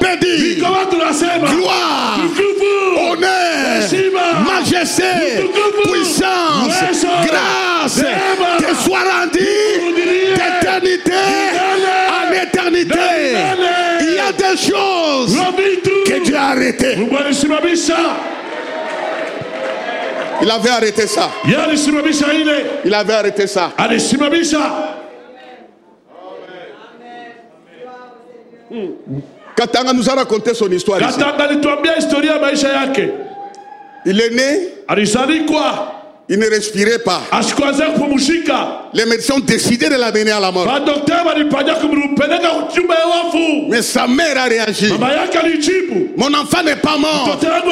tumedia gloire, honneur, majesté, puissance, grâce te soit rendue d'éternité en éternité. Il y a des choses que Dieu a arrêtées. Il avait arrêté ça. Il avait arrêté ça. Katanga nous a raconté son histoire ici. Il est né. Il ne respirait pas. Les médecins ont décidé de l'amener à la mort. Mais sa mère a réagi. Mon enfant n'est pas mort.